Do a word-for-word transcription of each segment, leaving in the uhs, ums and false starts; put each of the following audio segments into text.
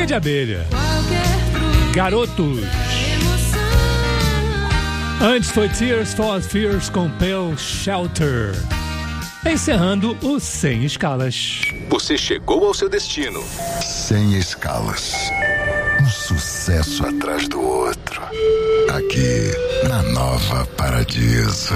Kid Abelha. Garotos. Antes foi Tears for Fears com Pale Shelter. Encerrando o Sem Escalas. Você chegou ao seu destino. Sem Escalas. Um sucesso atrás do outro. Aqui na Nova Paradiso.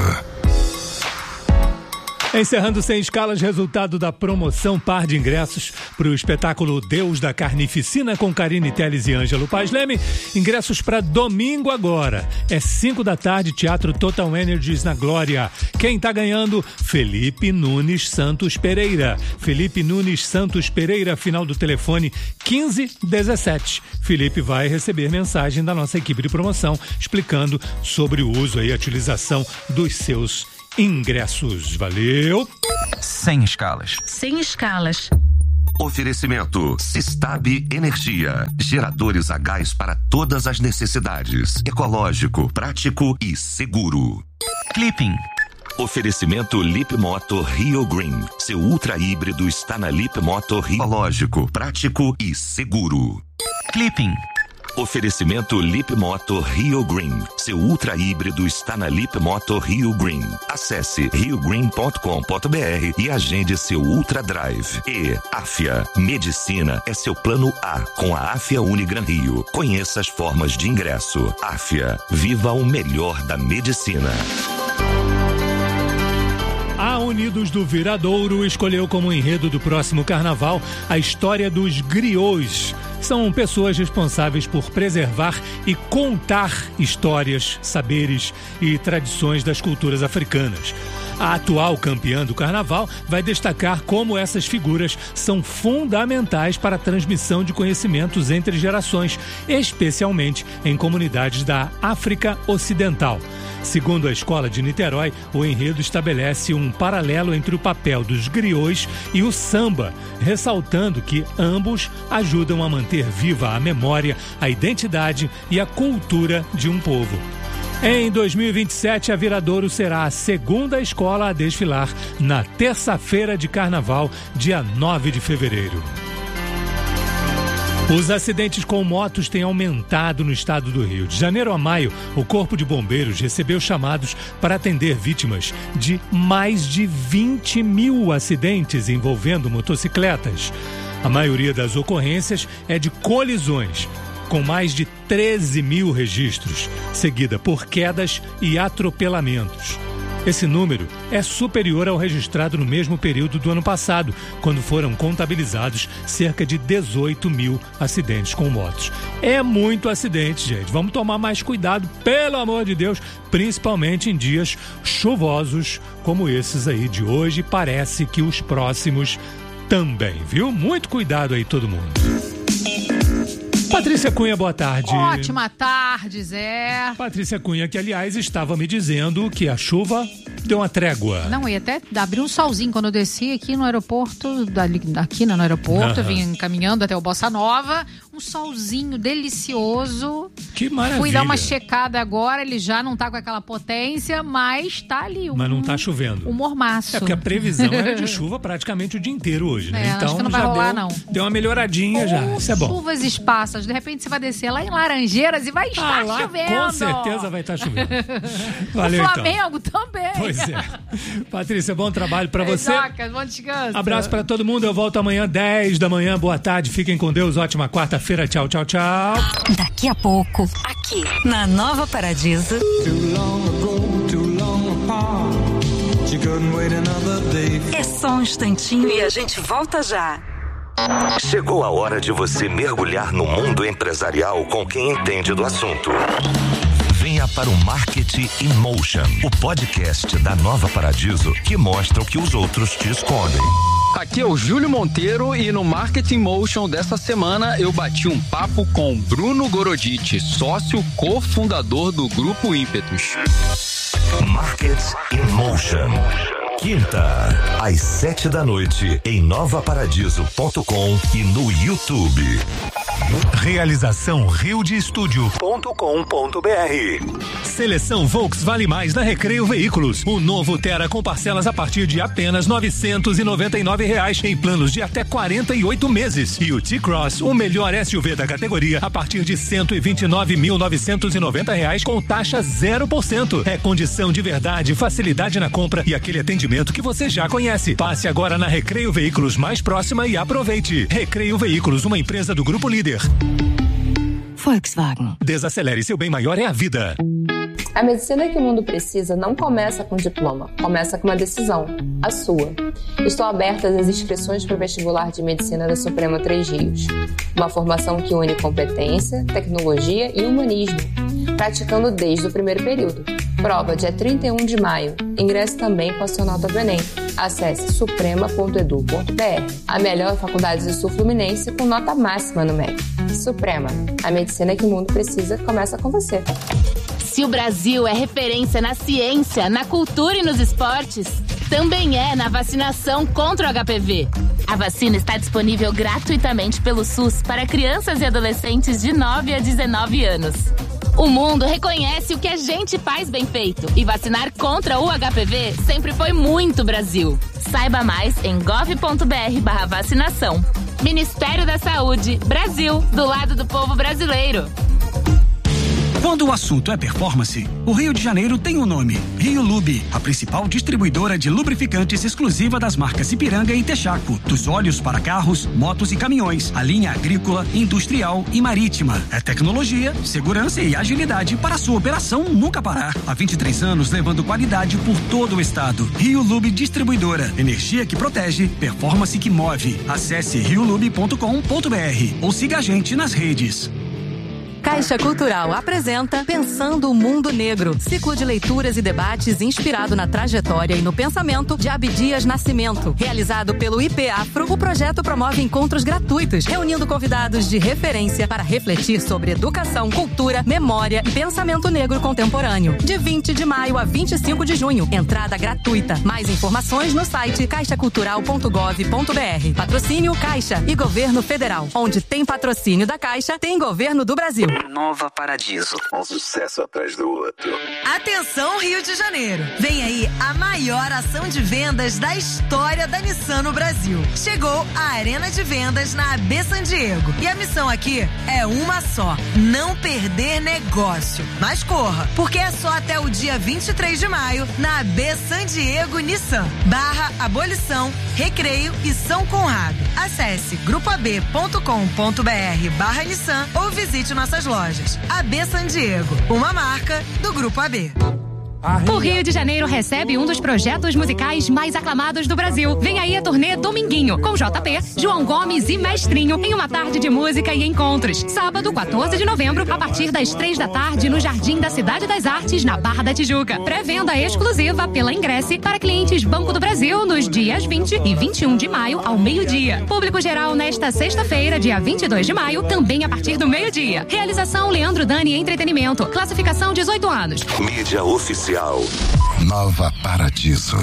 Encerrando Sem Escalas, resultado da promoção par de ingressos para o espetáculo Deus da Carnificina com Karine Telles e Ângelo Paz Leme. Ingressos para domingo agora. É cinco da tarde, Teatro Total Energies na Glória. Quem tá ganhando? Felipe Nunes Santos Pereira. Felipe Nunes Santos Pereira, final do telefone quinze dezessete. Felipe vai receber mensagem da nossa equipe de promoção explicando sobre o uso e a utilização dos seus ingressos. Valeu! Sem Escalas. Sem Escalas. Oferecimento Sistab Energia. Geradores a gás para todas as necessidades. Ecológico, prático e seguro. Clipping. Oferecimento Lip Moto Rio Green. Seu ultra híbrido está na Lip Moto Rio. Ecológico, prático e seguro. Clipping. Oferecimento Lip Moto Rio Green. Seu ultra híbrido está na Lip Moto Rio Green. Acesse rio green ponto com ponto b r e agende seu Ultra Drive. E Afia. Medicina é seu plano A com a Afia Unigran Rio. Conheça as formas de ingresso. Afia. Viva o melhor da medicina. A Unidos do Viradouro escolheu como enredo do próximo carnaval a história dos griots. São pessoas responsáveis por preservar e contar histórias, saberes e tradições das culturas africanas. A atual campeã do carnaval vai destacar como essas figuras são fundamentais para a transmissão de conhecimentos entre gerações, especialmente em comunidades da África Ocidental. Segundo a Escola de Niterói, o enredo estabelece um paralelo entre o papel dos griots e o samba, ressaltando que ambos ajudam a manter viva a memória, a identidade e a cultura de um povo. Em dois mil e vinte e sete, a Viradouro será a segunda escola a desfilar na terça-feira de carnaval, dia nove de fevereiro. Os acidentes com motos têm aumentado no estado do Rio. De janeiro a maio, o Corpo de Bombeiros recebeu chamados para atender vítimas de mais de vinte mil acidentes envolvendo motocicletas. A maioria das ocorrências é de colisões, com mais de treze mil registros, seguida por quedas e atropelamentos. Esse número é superior ao registrado no mesmo período do ano passado, quando foram contabilizados cerca de dezoito mil acidentes com motos. É muito acidente, gente. Vamos tomar mais cuidado, pelo amor de Deus, principalmente em dias chuvosos como esses aí de hoje. Parece que os próximos também, viu? Muito cuidado aí, todo mundo. Patrícia Cunha, boa tarde. Ótima tarde, Zé. Patrícia Cunha, que aliás estava me dizendo que a chuva deu uma trégua. Não, ia até abrir um solzinho quando eu desci aqui no aeroporto, dali, aqui no aeroporto, uhum. Vim caminhando até o Bossa Nova, um solzinho delicioso. Que maravilha. Fui dar uma checada agora, ele já não tá com aquela potência, mas tá ali. Um, mas não tá chovendo. Um mormaço. É porque a previsão era de chuva praticamente o dia inteiro hoje, né? É, então acho que não vai já rolar, deu, não. Deu uma melhoradinha oh, já, isso é bom. Chuvas esparsas, de repente você vai descer lá em Laranjeiras e vai estar ah, lá, chovendo. Com certeza vai estar chovendo. Valeu, o Flamengo então. também. Pois é. Patrícia, bom trabalho pra você. Exato, bom descanso. Abraço pra todo mundo, eu volto amanhã, dez da manhã. Boa tarde, fiquem com Deus, ótima quarta-feira. Tchau, tchau, tchau. Daqui a pouco, aqui na Nova Paradiso. É só um instantinho e a gente volta já. Chegou a hora de você mergulhar no mundo empresarial com quem entende do assunto. Venha para o Marketing in Motion, o podcast da Nova Paradiso que mostra o que os outros te escondem. Aqui é o Júlio Monteiro e no Marketing Motion dessa semana eu bati um papo com Bruno Goroditi, sócio cofundador do Grupo Ímpetus. Marketing in Motion. Quinta, às sete da noite, em nova paradiso ponto com e no YouTube. Realização rio de estúdio ponto com ponto br. Seleção Volks Vale Mais na Recreio Veículos. O novo Tera com parcelas a partir de apenas novecentos e noventa e nove reais em planos de até quarenta e oito meses. E o T-Cross, o melhor S U V da categoria, a partir de cento e vinte e nove mil novecentos e noventa reais com taxa zero por cento. É condição de verdade, facilidade na compra e aquele atendimento que você já conhece. Passe agora na Recreio Veículos mais próxima e aproveite. Recreio Veículos, uma empresa do Grupo Líder. Volkswagen. Desacelere, seu bem maior é a vida. A medicina que o mundo precisa não começa com diploma, começa com uma decisão, a sua. Estão abertas as inscrições para o vestibular de medicina da Suprema Três Rios. Uma formação que une competência, tecnologia e humanismo, praticando desde o primeiro período. Prova dia trinta e um de maio. Ingresse também com a sua nota do Enem. Acesse suprema ponto edu ponto br. A melhor faculdade do Sul Fluminense com nota máxima no M E C. Suprema, a medicina que o mundo precisa começa com você. Se o Brasil é referência na ciência, na cultura e nos esportes, também é na vacinação contra o H P V. A vacina está disponível gratuitamente pelo SUS para crianças e adolescentes de nove a dezenove anos. O mundo reconhece o que a gente faz bem feito e vacinar contra o H P V sempre foi muito Brasil. Saiba mais em gov ponto br barra vacinação. Ministério da Saúde, Brasil, do lado do povo brasileiro. Quando o assunto é performance, o Rio de Janeiro tem um nome: Rio Lube, a principal distribuidora de lubrificantes exclusiva das marcas Ipiranga e Texaco, dos óleos para carros, motos e caminhões, a linha agrícola, industrial e marítima. É tecnologia, segurança e agilidade para a sua operação nunca parar. Há vinte e três anos levando qualidade por todo o estado. Rio Lube Distribuidora, energia que protege, performance que move. Acesse rio lube ponto com ponto br ou siga a gente nas redes. Caixa Cultural apresenta Pensando o Mundo Negro, ciclo de leituras e debates inspirado na trajetória e no pensamento de Abdias Nascimento. Realizado pelo I P Afro, o projeto promove encontros gratuitos, reunindo convidados de referência para refletir sobre educação, cultura, memória e pensamento negro contemporâneo. De vinte de maio a vinte e cinco de junho, entrada gratuita. Mais informações no site caixa cultural ponto gov ponto br. Patrocínio Caixa e Governo Federal. Onde tem patrocínio da Caixa, tem Governo do Brasil. Nova Paradiso. Um sucesso atrás do outro. Atenção, Rio de Janeiro. Vem aí a maior ação de vendas da história da Nissan no Brasil. Chegou a Arena de Vendas na A B San Diego. E a missão aqui é uma só: não perder negócio. Mas corra, porque é só até o dia vinte e três de maio na A B San Diego Nissan. Barra Abolição, Recreio e São Conrado. Acesse grupo a b ponto com ponto br barra Nissan ou visite nossas lojas. A B San Diego, uma marca do Grupo A B. O Rio de Janeiro recebe um dos projetos musicais mais aclamados do Brasil. Vem aí a turnê Dominguinho, com J P, João Gomes e Mestrinho, em uma tarde de música e encontros. Sábado, quatorze de novembro, a partir das três da tarde, no Jardim da Cidade das Artes, na Barra da Tijuca. Pré-venda exclusiva pela Ingresse para clientes Banco do Brasil nos dias vinte e vinte e um de maio, ao meio-dia. Público geral nesta sexta-feira, dia vinte e dois de maio, também a partir do meio-dia. Realização Leandro Dani Entretenimento. Classificação dezoito anos. Mídia oficial. Nova Paradiso.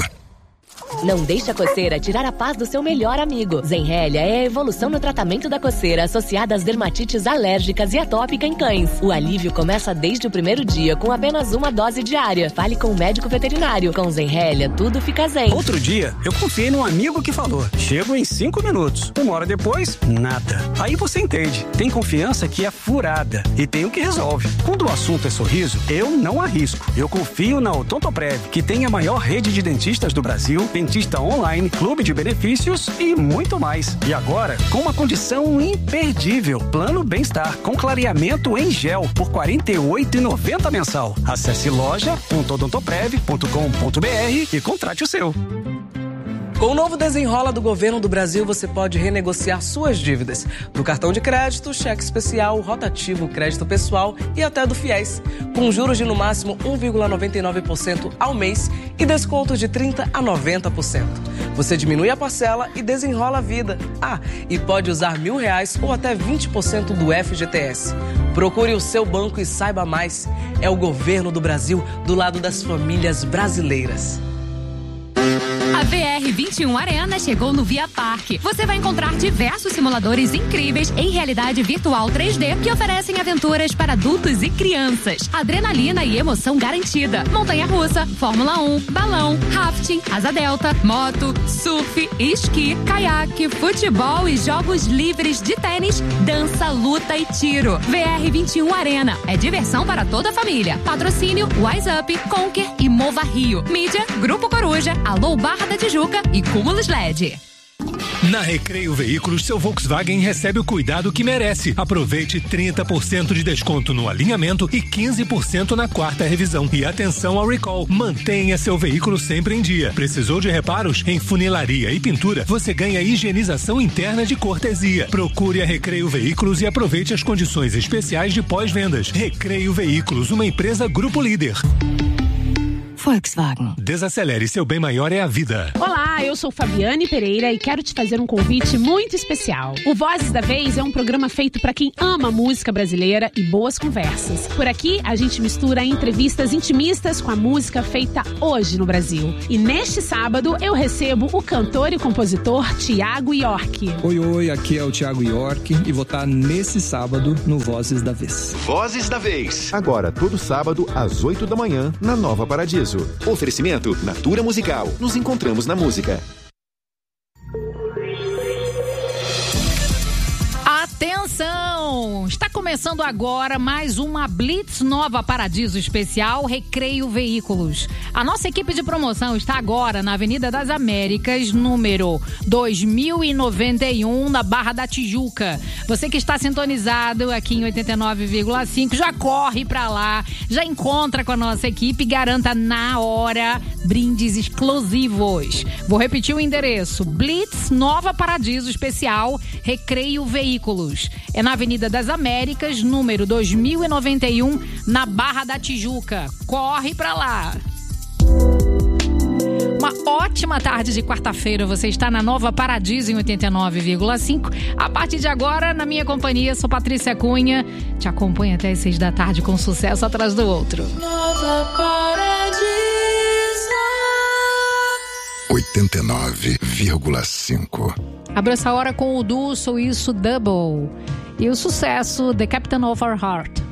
Não deixe a coceira tirar a paz do seu melhor amigo. Zenrelia é a evolução no tratamento da coceira associada às dermatites alérgicas e atópica em cães. O alívio começa desde o primeiro dia com apenas uma dose diária. Fale com o médico veterinário. Com Zenrelia, tudo fica zen. Outro dia, eu confiei num amigo que falou: chego em cinco minutos. Uma hora depois, nada. Aí você entende. Tem confiança que é furada e tem o que resolve. Quando o assunto é sorriso, eu não arrisco. Eu confio na Odontoprev, que tem a maior rede de dentistas do Brasil, dentista online, clube de benefícios e muito mais. E agora, com uma condição imperdível: plano Bem-Estar, com clareamento em gel por quarenta e oito reais e noventa centavos mensal. Acesse loja ponto odontoprev ponto com ponto br e contrate o seu. Com o novo Desenrola do Governo do Brasil, você pode renegociar suas dívidas do cartão de crédito, cheque especial, rotativo, crédito pessoal e até do FIES, com juros de no máximo um vírgula noventa e nove por cento ao mês e desconto de trinta por cento a noventa por cento. Você diminui a parcela e desenrola a vida. Ah, e pode usar mil reais ou até vinte por cento do F G T S. Procure o seu banco e saiba mais. É o Governo do Brasil do lado das famílias brasileiras. V R vinte e um Arena chegou no Via Parque. Você vai encontrar diversos simuladores incríveis em realidade virtual três D que oferecem aventuras para adultos e crianças. Adrenalina e emoção garantida. Montanha-russa, Fórmula um, balão, rafting, asa delta, moto, surf, esqui, caiaque, futebol e jogos livres de tênis, dança, luta e tiro. V R vinte e um Arena. É diversão para toda a família. Patrocínio Wise Up, Conquer e Mova Rio. Mídia, Grupo Coruja, Alô Barra da Tijuca e Cúmulos L E D. Na Recreio Veículos, seu Volkswagen recebe o cuidado que merece. Aproveite trinta por cento de desconto no alinhamento e quinze por cento na quarta revisão. E atenção ao recall. Mantenha seu veículo sempre em dia. Precisou de reparos? Em funilaria e pintura, você ganha higienização interna de cortesia. Procure a Recreio Veículos e aproveite as condições especiais de pós-vendas. Recreio Veículos, uma empresa Grupo Líder. Volkswagen. Desacelere, seu bem maior é a vida. Olá, eu sou Fabiane Pereira e quero te fazer um convite muito especial. O Vozes da Vez é um programa feito para quem ama música brasileira e boas conversas. Por aqui, a gente mistura entrevistas intimistas com a música feita hoje no Brasil. E neste sábado, eu recebo o cantor e compositor Thiago York. Oi, oi, aqui é o Thiago York e vou estar nesse sábado no Vozes da Vez. Vozes da Vez. Agora, todo sábado, às oito da manhã, na Nova Paradiso. Oferecimento Natura Musical. Nos encontramos na música. Atenção! Está começando agora mais uma Blitz Nova Paradiso Especial Recreio Veículos. A nossa equipe de promoção está agora na Avenida das Américas, número dois mil e noventa e um, na Barra da Tijuca. Você que está sintonizado aqui em oitenta e nove vírgula cinco, já corre para lá, já encontra com a nossa equipe e garanta na hora brindes exclusivos. Vou repetir o endereço: Blitz Nova Paradiso Especial Recreio Veículos. É na Avenida das Américas, número dois mil e noventa e um, na Barra da Tijuca. Corre pra lá! Uma ótima tarde de quarta-feira. Você está na Nova Paradiso em oitenta e nove vírgula cinco. A partir de agora, na minha companhia, sou Patrícia Cunha. Te acompanho até as seis da tarde com sucesso atrás do outro. Nova Paradiso oitenta e nove vírgula cinco. Abro essa hora com o duo suíço Double e o sucesso The Captain of Our Heart.